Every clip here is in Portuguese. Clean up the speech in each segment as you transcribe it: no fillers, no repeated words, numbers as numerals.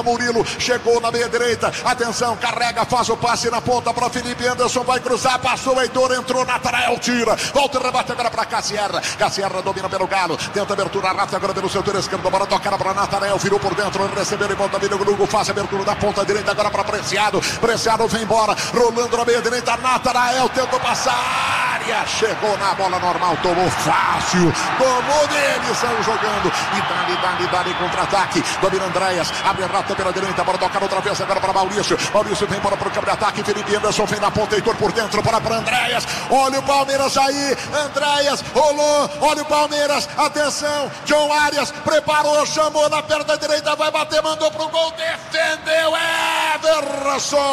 Murilo chegou na meia direita, atenção, carrega, faz o passe na ponta para Felipe Anderson, vai cruzar, passou o Heitor, entrou, Natanael tira, volta o rebate agora para Cassierra domina pelo Galo, tenta abertura, Rafa agora pelo setor esquerdo, bola tocada para Natanael, virou por dentro, recebeu e volta, vira o Grugo, faz a abertura da ponta direita agora para Preciado vem embora, rolando na meia direita, Natanael tentou passar, chegou na bola normal, tomou fácil, tomou dele, saiu jogando, e dali contra-ataque, domina Andréas, abre rápido pela direita, bora tocar outra vez agora para Maurício vem embora para o campo de ataque, Felipe Anderson vem na ponta, Heitor por dentro, para Andréas, olha o Palmeiras aí, Andréas, rolou, olha o Palmeiras, atenção, John Arias, preparou, chamou na perna direita, vai bater, mandou pro gol, defendeu, Everson,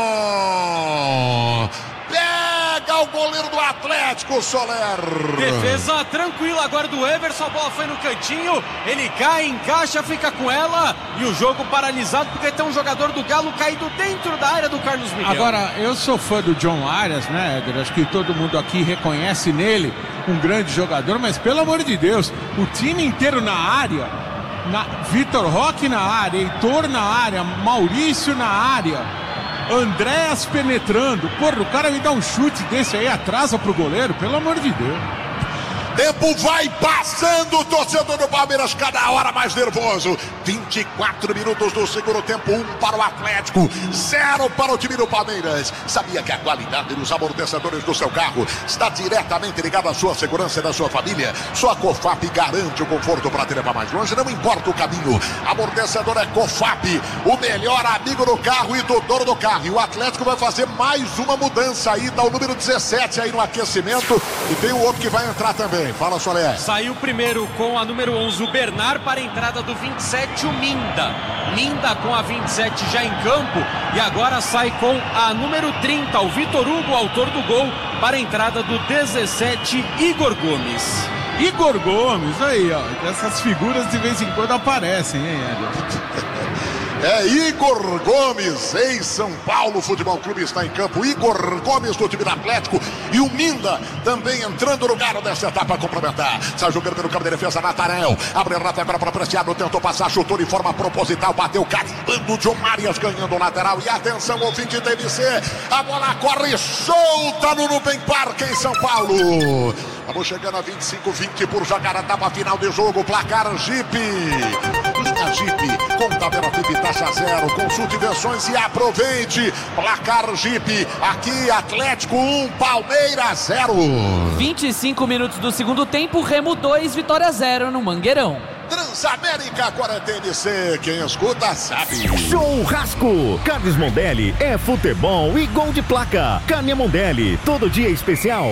pega o goleiro do Atlético, Soler. Defesa tranquila agora do Everson, a bola foi no cantinho, ele cai, encaixa, fica com ela e o jogo paralisado porque tem um jogador do Galo caído dentro da área do Carlos Miguel. Agora, eu sou fã do John Arias, né, Edgar? Acho que todo mundo aqui reconhece nele um grande jogador, mas pelo amor de Deus, o time inteiro na área, Vitor Roque na área, Heitor na área, Maurício na área, Andréas penetrando, porra, o cara me dá um chute desse aí, atrasa pro goleiro, pelo amor de Deus. Tempo vai passando, o torcedor do Palmeiras cada hora mais nervoso. 24 minutos do segundo tempo, 1 para o Atlético, 0 para o time do Palmeiras. Sabia que a qualidade dos amortecedores do seu carro está diretamente ligada à sua segurança e da sua família? Só a Cofap garante o conforto para te levar mais longe, não importa o caminho. Amortecedor é Cofap, o melhor amigo do carro e do dono do carro. E o Atlético vai fazer mais uma mudança aí, dá o número 17 aí no aquecimento e tem o outro que vai entrar também. Fala, Soler. Saiu primeiro com a número 11 o Bernard, para a entrada do 27 o Minda com a 27 já em campo, e agora sai com a número 30 o Vitor Hugo, autor do gol, para a entrada do 17 Igor Gomes. Igor Gomes, aí ó, essas figuras de vez em quando aparecem, hein, Edgar? É Igor Gomes, ex-São Paulo Futebol Clube, está em campo. Igor Gomes do time do Atlético e o Minda também entrando no galo dessa etapa complementar. Sai jogando pelo campo de defesa, Natanael. Abre rápido agora para Preciado, tentou passar, chutou de forma proposital, bateu carimbando, John Arias ganhando o lateral. E atenção, ouvinte TVC, a bola corre solta no Nubem Parque em São Paulo. Vamos chegando a 25-20 por jogar a etapa final de jogo. Placar Jeep. A Jeep com tabela VIP taxa zero. Consulte versões e aproveite. Placar Jeep. Aqui Atlético 1, Palmeiras 0. 25 minutos do segundo tempo. Remo 2, Vitória 0 no Mangueirão. Transamérica 40 NC, quem escuta sabe. Churrasco, Carnes Mondelli é futebol e gol de placa. Carne Mondelli, todo dia especial.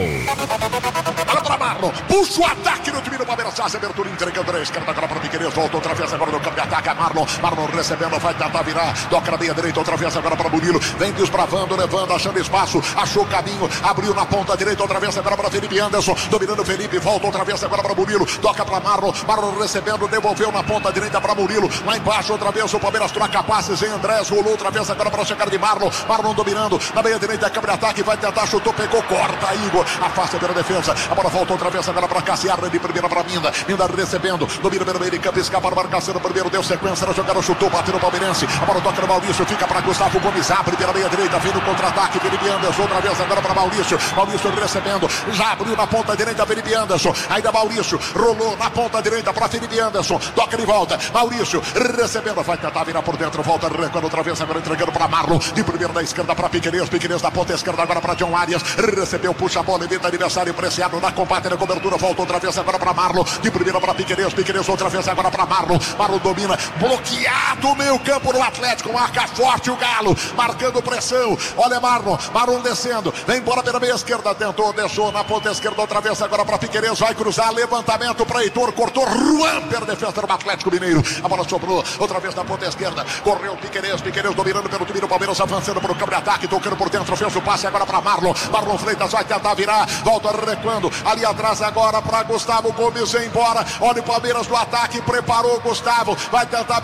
Olha para Marlon, puxa o ataque no time do Palmeiras, faz abertura, entregando a esquerda agora para Piqueires, volta outra vez agora no campo de ataque, Marlon recebendo, vai tentar virar, toca na meia direita, outra vez agora para Murilo, vem desbravando, levando, achando espaço, achou caminho, abriu na ponta direita, outra vez agora para Felipe Anderson, dominando Felipe, volta outra vez agora para Murilo, toca para Marlon recebendo, devolveu na ponta direita para Murilo, lá embaixo outra vez o Palmeiras troca passes em Andrés, rolou outra vez agora para chegar de Marlon dominando, na meia direita, câmera de ataque, vai tentar, chutou, pegou, corta, Igor, afasta pela defesa, a bola volta outra vez agora para Cassiarra, de primeira para Minda recebendo, domina pelo meio de campo, escapa para marcação no primeiro, deu sequência na jogada, chutou, bateu no Palmeirense, a bola toca no Maurício, fica para Gustavo Gomes, abre pela meia direita, vem no contra-ataque, Felipe Anderson, outra vez agora para Maurício recebendo, já abriu na ponta direita, Felipe Anderson, ainda Maurício, rolou na ponta direita para Felipe Anderson, toca de volta, Maurício recebendo, vai tentar virar por dentro, volta, recuando outra vez, agora entregando para Marlon, de primeira da esquerda para Piqueires da ponta esquerda agora para John Arias, recebeu, puxa a bola, evita adversário, Preciado na combate, na cobertura, volta outra vez agora para Marlon, de primeira para Piqueires outra vez agora para Marlon domina, bloqueado o meio campo do Atlético, marca forte o Galo, marcando pressão, olha Marlon descendo, vem embora pela meia esquerda, tentou, deixou na ponta esquerda outra vez agora para Piqueires, vai cruzar, levantamento para Heitor, cortou, Juan, perde defesa do Atlético Mineiro, a bola sobrou, outra vez na ponta esquerda, correu Piqueires dominando pelo time do Palmeiras, avançando para o campo de ataque, tocando por dentro, fez o passe agora para Marlon Freitas vai tentar virar, volta recuando, ali atrás agora para Gustavo Gomes, embora, olha o Palmeiras do ataque, preparou o Gustavo, vai tentar